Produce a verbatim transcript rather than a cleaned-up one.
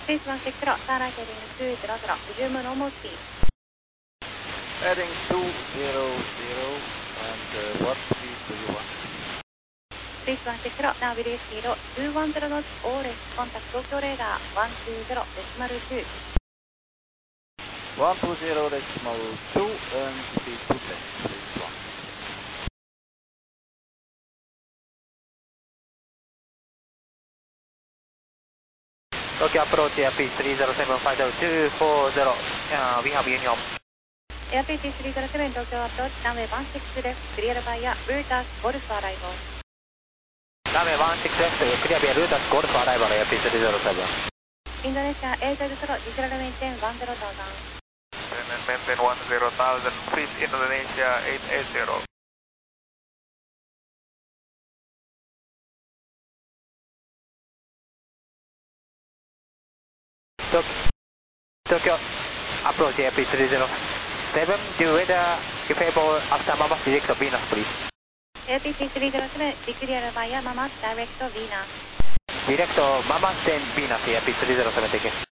Please one six zero, starlight heading two zero zero, resume normal speed. Heading two zero zero, and uh, what speed do you want? Please one six zero, now release speed two one zero knots, all left, contact Tokyo radar one two zero decimal two. one two zero decimal two, and speed two ten, please one. Tokyo approach Airbus three zero seven five zero two four zero, uh, we have Union. Airbus three zero seven, Tokyo approach, runway one six left, clear via Routers, Golf arrival. Runway one six left, clear via Routers, Golf arrival, Airbus three zero seven. Indonesia eight zero zero, digital maintain one zero thousand. Maintain one zero thousand, please Indonesia eight eight zero. Tokyo approach Airbus three zero seven, do weather if able after Mamas direct to Venus, please. Airbus three zero seven, declare via Mamas direct to Venus. Direct to Mamas then Venus, Airbus three zero seven, take care.